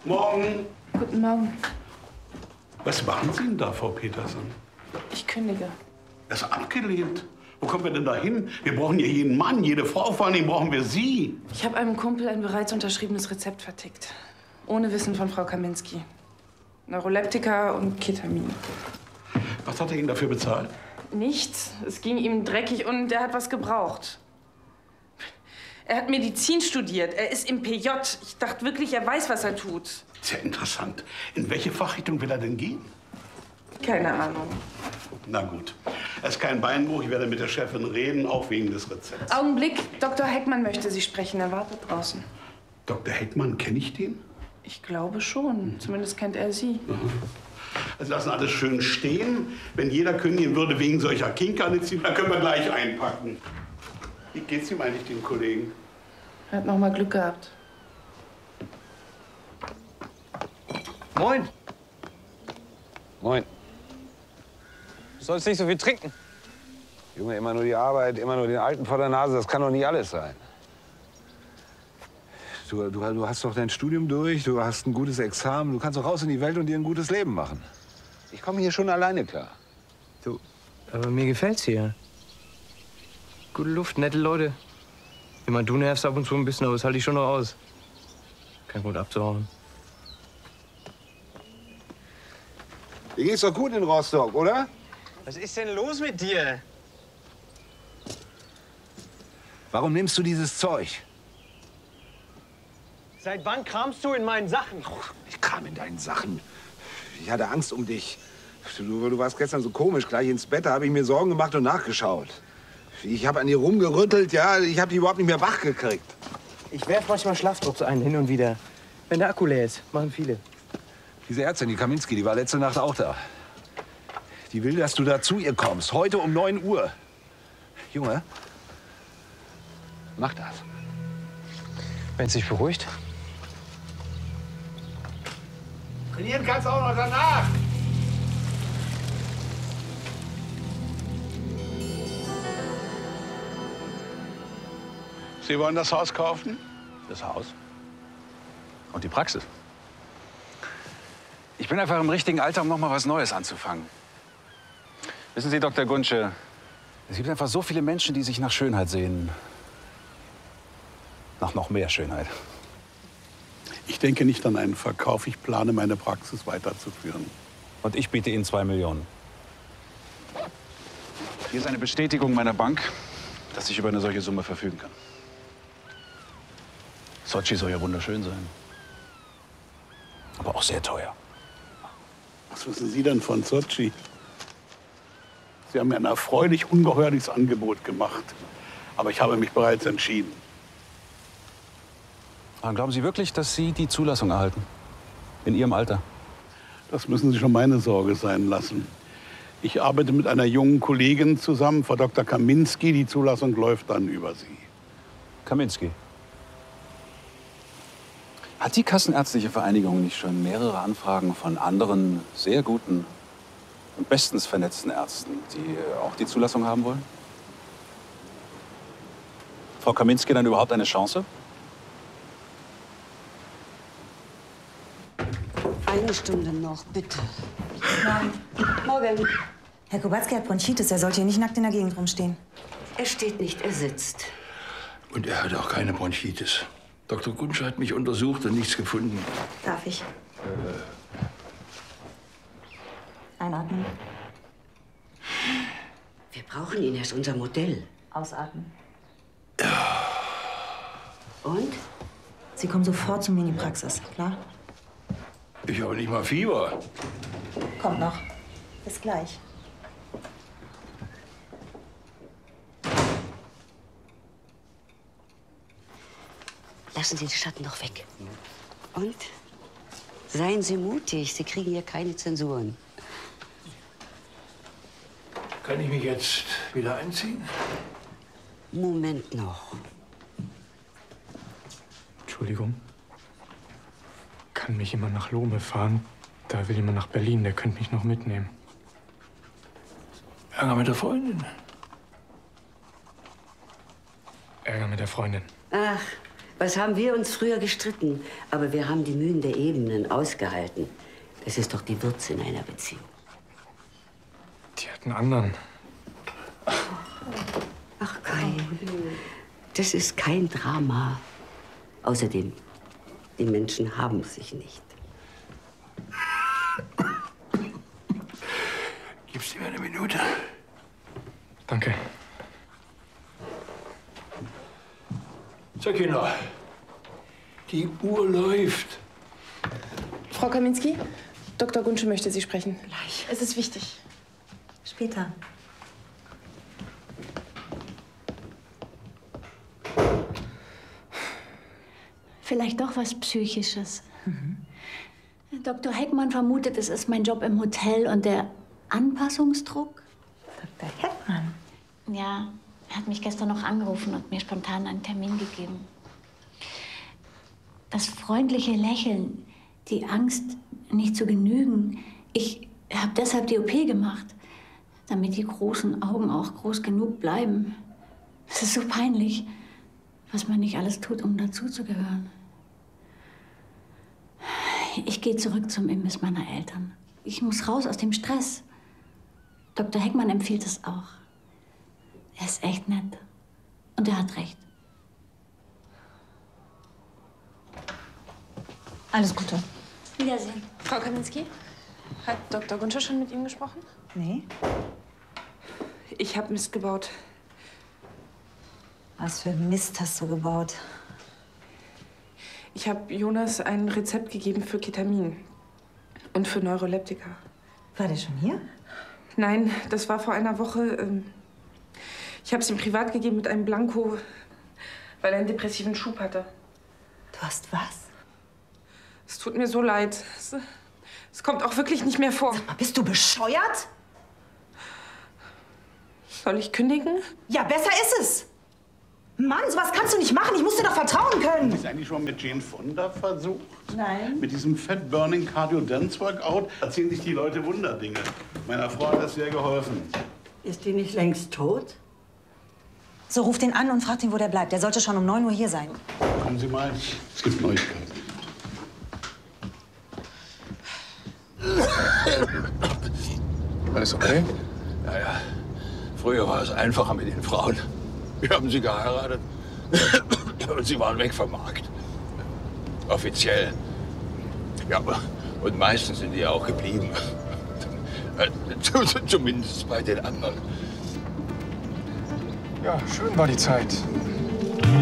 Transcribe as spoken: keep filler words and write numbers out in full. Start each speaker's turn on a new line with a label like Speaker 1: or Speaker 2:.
Speaker 1: Morgen.
Speaker 2: Guten Morgen.
Speaker 1: Was machen Sie denn da, Frau Petersen?
Speaker 2: Ich kündige.
Speaker 1: Das ist abgelehnt. Wo kommen wir denn da hin? Wir brauchen ja jeden Mann, jede Frau, vor allem brauchen wir Sie.
Speaker 2: Ich habe einem Kumpel ein bereits unterschriebenes Rezept vertickt. Ohne Wissen von Frau Kaminski. Neuroleptika und Ketamin.
Speaker 1: Was hat er Ihnen dafür bezahlt?
Speaker 2: Nichts. Es ging ihm dreckig und er hat was gebraucht. Er hat Medizin studiert. Er ist im P J. Ich dachte wirklich, er weiß, was er tut.
Speaker 1: Sehr interessant. In welche Fachrichtung will er denn gehen?
Speaker 2: Keine Ahnung.
Speaker 1: Na gut. Er ist kein Beinbruch. Ich werde mit der Chefin reden, auch wegen des Rezepts.
Speaker 2: Augenblick. Doktor Heckmann möchte Sie sprechen. Er wartet draußen.
Speaker 1: Doktor Heckmann, kenne ich den?
Speaker 2: Ich glaube schon. Zumindest kennt er Sie.
Speaker 1: Mhm. Also lassen alles schön stehen. Wenn jeder kündigen würde wegen solcher Kinkerlitzchen, dann können wir gleich einpacken. Wie geht's ihm eigentlich, dem Kollegen?
Speaker 2: Er hat noch mal Glück gehabt.
Speaker 3: Moin. Moin. Du sollst nicht so viel trinken. Junge, immer nur die Arbeit, immer nur den Alten vor der Nase, das kann doch nicht alles sein. Du, du, du hast doch dein Studium durch, du hast ein gutes Examen, du kannst doch raus in die Welt und dir ein gutes Leben machen. Ich komme hier schon alleine klar.
Speaker 4: Du, aber mir gefällt's hier. Gute Luft, nette Leute. Ich meine, du nervst ab und zu ein bisschen, aber das halte ich schon noch aus. Kein Grund abzuhauen.
Speaker 3: Dir geht's doch gut in Rostock, oder?
Speaker 4: Was ist denn los mit dir?
Speaker 3: Warum nimmst du dieses Zeug?
Speaker 4: Seit wann kramst du in meinen Sachen?
Speaker 3: Oh, ich kram in deinen Sachen. Ich hatte Angst um dich. Du, du warst gestern so komisch. Gleich ins Bett, da habe ich mir Sorgen gemacht und nachgeschaut. Ich habe an dir rumgerüttelt, ja. Ich habe die überhaupt nicht mehr wach gekriegt.
Speaker 4: Ich werf manchmal Schlafdrucks ein, hin und wieder. Wenn der Akku leer ist, machen viele.
Speaker 3: Diese Ärztin, die Kaminski, die war letzte Nacht auch da. Die will, dass du da zu ihr kommst. Heute um neun Uhr. Junge, mach das.
Speaker 4: Wenn es sich beruhigt.
Speaker 3: Trainieren kannst du auch noch danach.
Speaker 1: Sie wollen das Haus kaufen?
Speaker 5: Das Haus? Und die Praxis? Ich bin einfach im richtigen Alter, um noch mal was Neues anzufangen. Wissen Sie, Doktor Guntsche, es gibt einfach so viele Menschen, die sich nach Schönheit sehen. Nach noch mehr Schönheit.
Speaker 1: Ich denke nicht an einen Verkauf. Ich plane, meine Praxis weiterzuführen.
Speaker 5: Und ich biete Ihnen zwei Millionen. Hier ist eine Bestätigung meiner Bank, dass ich über eine solche Summe verfügen kann. Sochi soll ja wunderschön sein. Aber auch sehr teuer.
Speaker 1: Was wissen Sie denn von Sochi? Sie haben mir ein erfreulich ungeheuerliches Angebot gemacht. Aber ich habe mich bereits entschieden.
Speaker 5: Und glauben Sie wirklich, dass Sie die Zulassung erhalten? In Ihrem Alter?
Speaker 1: Das müssen Sie schon meine Sorge sein lassen. Ich arbeite mit einer jungen Kollegin zusammen, Frau Doktor Kaminski. Die Zulassung läuft dann über Sie.
Speaker 5: Kaminski. Hat die Kassenärztliche Vereinigung nicht schon mehrere Anfragen von anderen sehr guten und bestens vernetzten Ärzten, die auch die Zulassung haben wollen? Frau Kaminski dann überhaupt eine Chance?
Speaker 6: Eine Stunde noch, bitte.
Speaker 7: Nein.
Speaker 6: Morgen.
Speaker 7: Herr Kowatzki hat Bronchitis. Er sollte hier nicht nackt in der Gegend rumstehen.
Speaker 6: Er steht nicht, er sitzt.
Speaker 8: Und er hat auch keine Bronchitis. Doktor Guntsche hat mich untersucht und nichts gefunden.
Speaker 7: Darf ich?
Speaker 8: Äh.
Speaker 7: Einatmen.
Speaker 6: Wir brauchen ihn, er ist unser Modell.
Speaker 7: Ausatmen.
Speaker 8: Ja.
Speaker 6: Und?
Speaker 7: Sie kommen sofort zur Mini-Praxis, klar?
Speaker 8: Ich habe nicht mal Fieber.
Speaker 7: Kommt noch. Bis gleich.
Speaker 6: Lassen Sie die Schatten doch weg. Und? Seien Sie mutig, Sie kriegen hier keine Zensuren.
Speaker 8: Kann ich mich jetzt wieder einziehen?
Speaker 6: Moment noch.
Speaker 9: Entschuldigung. Kann mich jemand nach Lohme fahren? Da will jemand nach Berlin, der könnte mich noch mitnehmen.
Speaker 8: Ärger mit der Freundin?
Speaker 9: Ärger mit der Freundin.
Speaker 6: Ach, Was haben wir uns früher gestritten? Aber wir haben die Mühen der Ebenen ausgehalten. Das ist doch die Würze in einer Beziehung.
Speaker 9: Die hat einen anderen.
Speaker 6: Ach, Kai, das ist kein Drama. Außerdem, die Menschen haben sich nicht.
Speaker 8: Gibst du mir eine Minute?
Speaker 9: Danke.
Speaker 8: Sakina, die Uhr läuft.
Speaker 2: Frau Kaminski, Doktor Gunsche möchte Sie sprechen. Gleich. Es ist wichtig.
Speaker 7: Später.
Speaker 10: Vielleicht doch was Psychisches. Mhm. Doktor Heckmann vermutet, es ist mein Job im Hotel und der Anpassungsdruck.
Speaker 7: Doktor Heckmann?
Speaker 10: Ja, er hat mich gestern noch angerufen und mir spontan einen Termin gegeben. Das freundliche Lächeln, die Angst, nicht zu genügen. Ich habe deshalb die O P gemacht, damit die großen Augen auch groß genug bleiben. Es ist so peinlich, was man nicht alles tut, um dazuzugehören. Ich gehe zurück zum Imbiss meiner Eltern. Ich muss raus aus dem Stress. Doktor Heckmann empfiehlt es auch. Er ist echt nett. Und er hat recht.
Speaker 7: Alles Gute.
Speaker 10: Wiedersehen.
Speaker 2: Frau Kaminski, hat Doktor Gunsche schon mit Ihnen gesprochen?
Speaker 7: Nee.
Speaker 2: Ich habe Mist gebaut.
Speaker 7: Was für Mist hast du gebaut?
Speaker 2: Ich habe Jonas ein Rezept gegeben für Ketamin und für Neuroleptika.
Speaker 7: War der schon hier?
Speaker 2: Nein, das war vor einer Woche. Ähm, ich habe es ihm privat gegeben mit einem Blanko, weil er einen depressiven Schub hatte.
Speaker 7: Du hast was?
Speaker 2: Es tut mir so leid. Es, es kommt auch wirklich nicht mehr vor.
Speaker 7: Sag mal, bist du bescheuert?
Speaker 2: Soll ich kündigen?
Speaker 7: Ja, besser ist es. Mann, sowas kannst du nicht machen. Ich muss dir doch vertrauen können.
Speaker 1: Ist eigentlich schon mit Jane Fonda versucht?
Speaker 7: Nein.
Speaker 1: Mit diesem Fat Burning Cardio Dance Workout erzählen sich die Leute Wunderdinge. Meiner Frau hat das sehr geholfen.
Speaker 6: Ist die nicht längst tot?
Speaker 7: So, ruf den an und frag ihn, wo der bleibt. Der sollte schon um neun Uhr hier sein.
Speaker 1: Kommen Sie mal, es gibt Neuigkeiten.
Speaker 8: Alles okay? Ja, ja. Früher war es einfacher mit den Frauen. Wir haben sie geheiratet und sie waren weg vom Markt. Offiziell. Ja, aber und meistens sind die ja auch geblieben. Zumindest bei den anderen.
Speaker 9: Ja, schön war die Zeit.